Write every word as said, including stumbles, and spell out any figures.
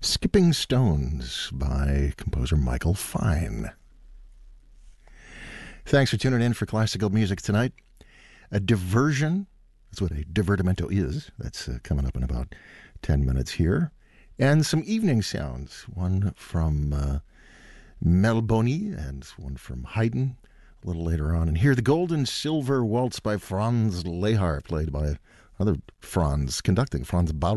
Skipping Stones by composer Michael Fine. Thanks for tuning in for classical music tonight. A diversion, that's what a divertimento is. That's uh, coming up in about ten minutes here. And some evening sounds, one from uh, Mel Boni and one from Haydn a little later on. And here, the Golden Silver Waltz by Franz Lehár, played by another Franz, conducting Franz Bauer.